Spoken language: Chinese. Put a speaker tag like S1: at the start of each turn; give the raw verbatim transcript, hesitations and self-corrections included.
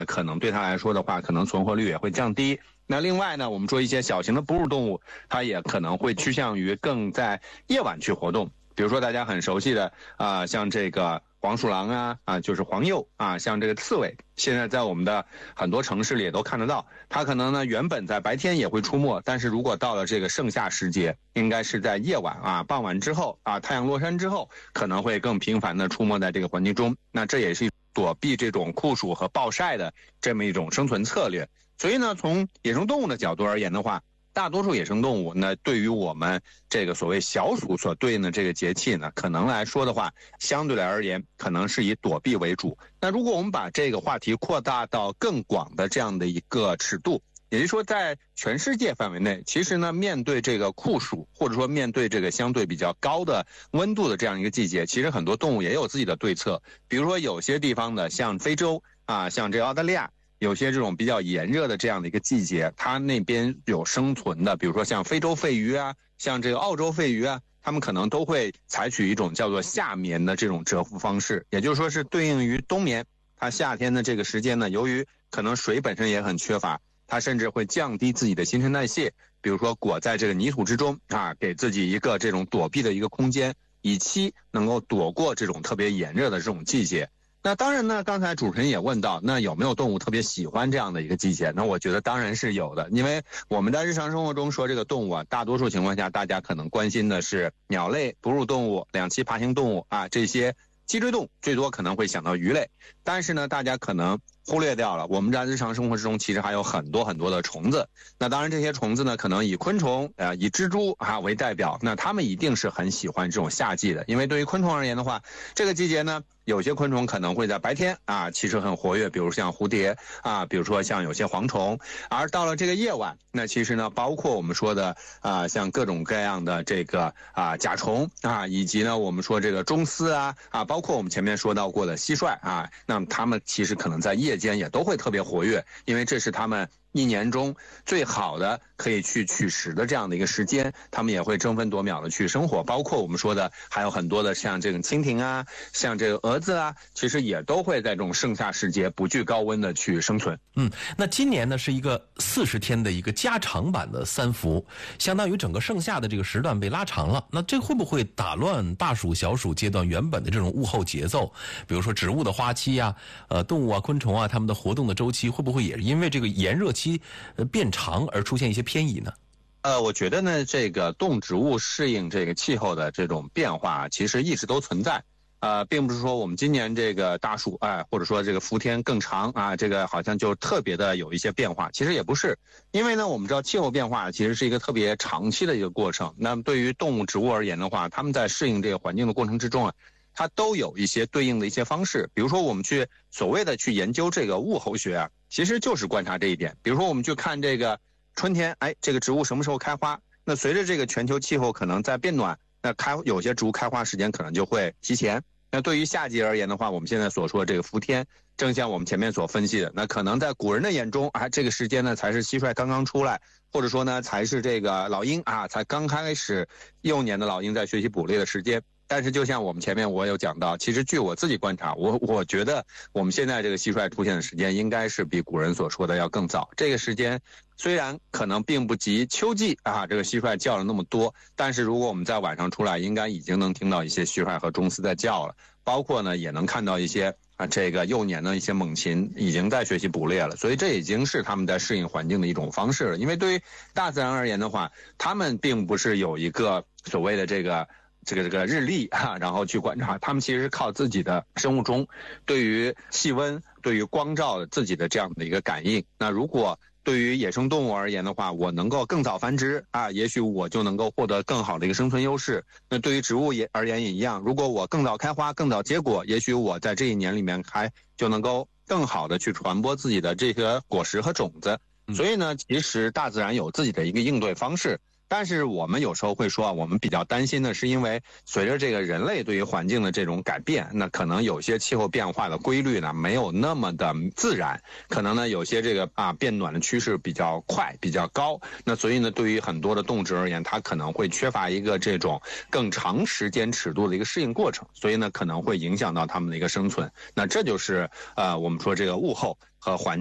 S1: 可能对它来说的话，可能存活率也会降低。那另外呢，我们说一些小型的哺乳动物，它也可能会趋向于更在夜晚去活动。比如说大家很熟悉的啊、呃，像这个黄鼠狼啊啊，就是黄鼬啊，像这个刺猬，现在在我们的很多城市里也都看得到。它可能呢原本在白天也会出没，但是如果到了这个盛夏时节，应该是在夜晚啊，傍晚之后啊，太阳落山之后，可能会更频繁的出没在这个环境中。那这也是躲避这种酷暑和暴晒的这么一种生存策略。所以呢，从野生动物的角度而言的话，大多数野生动物呢，对于我们这个所谓小暑所对应的这个节气呢，可能来说的话，相对来而言，可能是以躲避为主。那如果我们把这个话题扩大到更广的这样的一个尺度，也就是说，在全世界范围内，其实呢，面对这个酷暑，或者说面对这个相对比较高的温度的这样一个季节，其实很多动物也有自己的对策。比如说，有些地方的，像非洲啊，像这个澳大利亚。有些这种比较炎热的这样的一个季节，它那边有生存的，比如说像非洲肺鱼啊，像这个澳洲肺鱼啊，他们可能都会采取一种叫做夏眠的这种蛰伏方式，也就是说是对应于冬眠。它夏天的这个时间呢，由于可能水本身也很缺乏，它甚至会降低自己的新陈代谢，比如说裹在这个泥土之中啊，给自己一个这种躲避的一个空间，以期能够躲过这种特别炎热的这种季节。那当然呢，刚才主持人也问到，那有没有动物特别喜欢这样的一个季节？那我觉得当然是有的，因为我们在日常生活中说这个动物啊，大多数情况下大家可能关心的是鸟类、哺乳动物、两栖爬行动物啊，这些脊椎动物最多可能会想到鱼类，但是呢，大家可能忽略掉了，我们在日常生活之中其实还有很多很多的虫子。那当然这些虫子呢，可能以昆虫呃以蜘蛛啊为代表，那它们一定是很喜欢这种夏季的，因为对于昆虫而言的话，这个季节呢，有些昆虫可能会在白天啊其实很活跃，比如像蝴蝶啊，比如说像有些蝗虫，而到了这个夜晚，那其实呢，包括我们说的啊像各种各样的这个啊甲虫啊，以及呢我们说这个螽斯啊啊，包括我们前面说到过的蟋蟀啊，那么它们其实可能在夜间也都会特别活跃，因为这是它们一年中最好的可以去取食的这样的一个时间，他们也会争分夺秒的去生活，包括我们说的还有很多的像这个蜻蜓啊，像这个蛾子啊，其实也都会在这种盛夏时节不惧高温的去生存。
S2: 嗯，那今年呢是一个四十天的一个加长版的三伏，相当于整个盛夏的这个时段被拉长了，那这会不会打乱大暑小暑阶段原本的这种物候节奏？比如说植物的花期啊，呃动物啊昆虫啊它们的活动的周期会不会也是因为这个炎热期呃变长而出现一些偏移呢？
S1: 呃，我觉得呢，这个动植物适应这个气候的这种变化，其实一直都存在。呃，并不是说我们今年这个大暑啊、呃，或者说这个伏天更长啊，这个好像就特别的有一些变化。其实也不是，因为呢，我们知道气候变化其实是一个特别长期的一个过程。那么对于动物、植物而言的话，它们在适应这个环境的过程之中啊，它都有一些对应的一些方式。比如说，我们去所谓的去研究这个物候学啊，其实就是观察这一点。比如说，我们去看这个春天，哎，这个植物什么时候开花？那随着这个全球气候可能在变暖，那开有些植物开花时间可能就会提前。那对于夏季而言的话，我们现在所说的这个伏天，正像我们前面所分析的，那可能在古人的眼中啊，这个时间呢才是蟋蟀刚刚出来，或者说呢才是这个老鹰啊才刚开始幼年的老鹰在学习捕猎的时间。但是就像我们前面我有讲到，其实据我自己观察，我我觉得我们现在这个蟋蟀出现的时间应该是比古人所说的要更早。这个时间虽然可能并不及秋季啊，这个蟋蟀叫了那么多，但是如果我们在晚上出来，应该已经能听到一些蟋蟀和螽斯在叫了，包括呢也能看到一些啊这个幼年的一些猛禽已经在学习捕猎了，所以这已经是他们在适应环境的一种方式了。因为对于大自然而言的话，他们并不是有一个所谓的这个这个这个日历哈、啊，然后去观察，他们其实是靠自己的生物钟对于气温、对于光照自己的这样的一个感应。那如果对于野生动物而言的话，我能够更早繁殖啊，也许我就能够获得更好的一个生存优势。那对于植物也而言也一样，如果我更早开花、更早结果，也许我在这一年里面还就能够更好的去传播自己的这个果实和种子。所以呢，其实大自然有自己的一个应对方式。但是我们有时候会说啊，我们比较担心的是，因为随着这个人类对于环境的这种改变，那可能有些气候变化的规律呢没有那么的自然，可能呢有些这个啊变暖的趋势比较快、比较高，那所以呢对于很多的动植而言，它可能会缺乏一个这种更长时间尺度的一个适应过程，所以呢可能会影响到它们的一个生存。那这就是呃我们说这个物候。 和环